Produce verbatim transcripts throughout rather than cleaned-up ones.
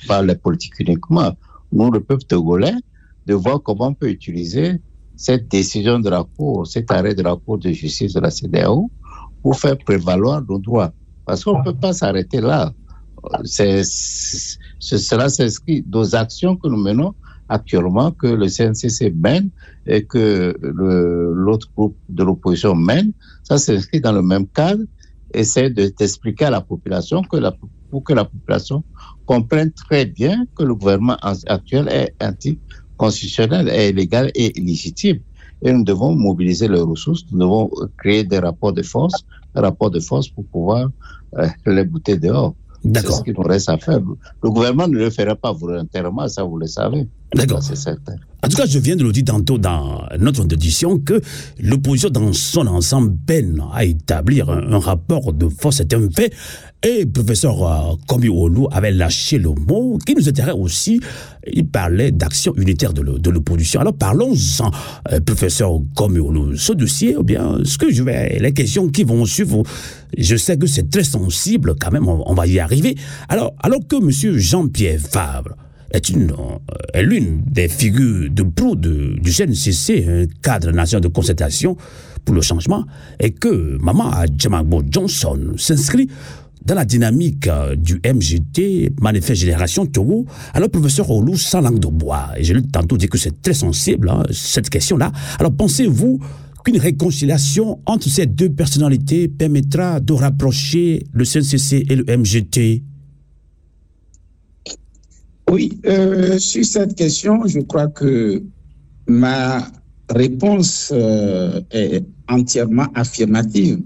pas les politiques uniquement, nous, le peuple togolais, de voir comment on peut utiliser cette décision de la Cour, cet arrêt de la Cour de justice de la C E D E A O pour faire prévaloir nos droits. Parce qu'on ne peut pas s'arrêter là. C'est, c'est, cela s'inscrit dans actions que nous menons actuellement, que le C N C C mène et que le, l'autre groupe de l'opposition mène. Ça s'inscrit dans le même cadre. Essaie de, d'expliquer à la population que la, pour que la population comprenne très bien que le gouvernement actuel est anticonstitutionnel, est illégal et illégitime. Et nous devons mobiliser les ressources, nous devons créer des rapports de force, des rapports de force pour pouvoir euh, les bouter dehors. D'accord. C'est ce qu'il nous reste à faire. Le gouvernement ne le fera pas volontairement, ça vous le savez. D'accord. Ça, c'est certain. En tout cas, je viens de le dire tantôt dans notre audition que l'opposition dans son ensemble peine à établir un, un rapport de force, c'est un fait. Et le professeur euh, Komi Olu avait lâché le mot qui nous intéresse aussi. Il parlait d'action unitaire de, le, de l'opposition. Alors parlons-en, euh, professeur Komi Olu. Ce dossier, ou bien, ce que je vais, les questions qui vont suivre, je sais que c'est très sensible quand même, on, on va y arriver. Alors, alors que M. Jean-Pierre Fabre est, une, est l'une des figures de proue de, du C N C C, un cadre national de concertation pour le changement, et que Maman Adjamagbo Johnson s'inscrit dans la dynamique euh, du M G T, Manifeste Génération Togo. Alors, professeur Olu, sans langue de bois, et je l'ai tantôt dit que c'est très sensible, hein, cette question-là. Alors, pensez-vous qu'une réconciliation entre ces deux personnalités permettra de rapprocher le C N C C et le M G T? Oui, euh, sur cette question, je crois que ma réponse euh, est entièrement affirmative.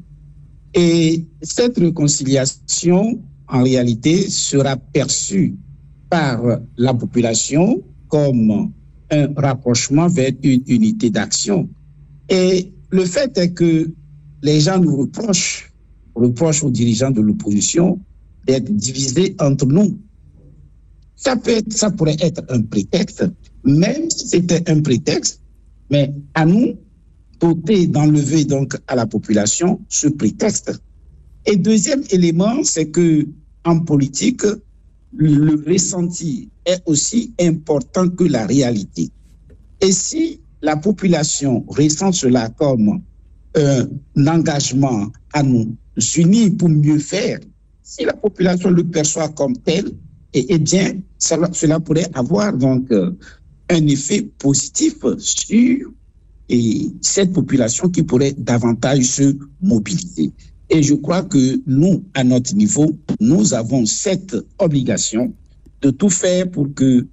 Et cette réconciliation, en réalité, sera perçue par la population comme un rapprochement vers une unité d'action. Et le fait est que les gens nous reprochent, reprochent aux dirigeants de l'opposition d'être divisés entre nous. Ça peut être, ça pourrait être un prétexte, même si c'était un prétexte, mais à nous d'ôter, d'enlever donc à la population ce prétexte. Et deuxième élément, c'est que en politique, le ressenti est aussi important que la réalité. Et si la population ressent cela comme un engagement à nous unir pour mieux faire, si la population le perçoit comme tel, et, eh bien, cela, cela pourrait avoir donc euh, un effet positif sur et cette population qui pourrait davantage se mobiliser. Et je crois que nous, à notre niveau, nous avons cette obligation de tout faire pour que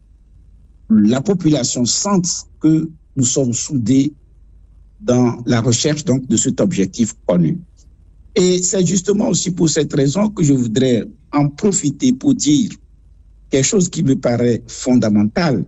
la population sente que nous sommes soudés dans la recherche donc de cet objectif connu. Et c'est justement aussi pour cette raison que je voudrais en profiter pour dire quelque chose qui me paraît fondamental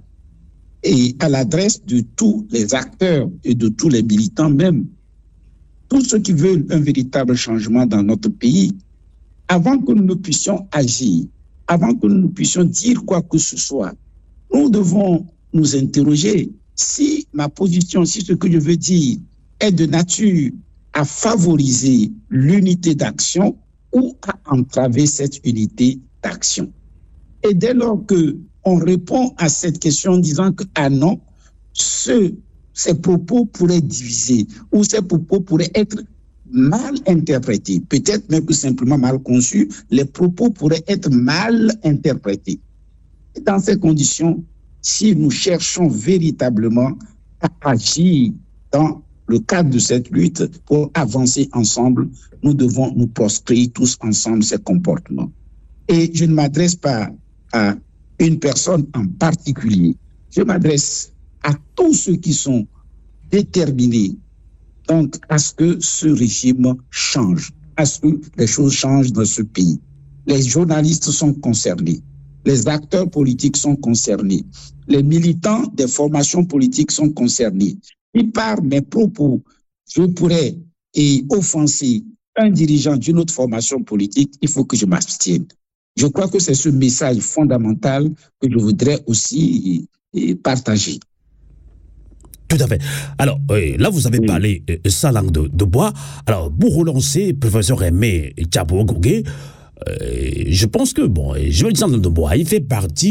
et à l'adresse de tous les acteurs et de tous les militants même, tous ceux qui veulent un véritable changement dans notre pays, avant que nous ne puissions agir, avant que nous ne puissions dire quoi que ce soit, nous devons nous interroger si ma position, si ce que je veux dire est de nature à favoriser l'unité d'action ou à entraver cette unité d'action. Et dès lors qu'on répond à cette question en disant que, ah non, ce, ces propos pourraient diviser ou ces propos pourraient être mal interprétés, peut-être même que simplement mal conçus, les propos pourraient être mal interprétés. Et dans ces conditions, si nous cherchons véritablement à agir dans le cadre de cette lutte pour avancer ensemble, nous devons nous proscrire tous ensemble ces comportements. Et je ne m'adresse pas à une personne en particulier. Je m'adresse à tous ceux qui sont déterminés donc à ce que ce régime change, à ce que les choses changent dans ce pays. Les journalistes sont concernés, les acteurs politiques sont concernés, les militants des formations politiques sont concernés. Et par mes propos, je pourrais et offenser un dirigeant d'une autre formation politique, il faut que je m'abstienne. Je crois que c'est ce message fondamental que je voudrais aussi partager. Tout à fait. Alors, euh, là, vous avez oui. parlé euh, sans langue de, de bois. Alors, pour relancer, professeur Aimé Tchabo Gougué, euh, je pense que, bon, je vais dire sans langue de bois, il fait partie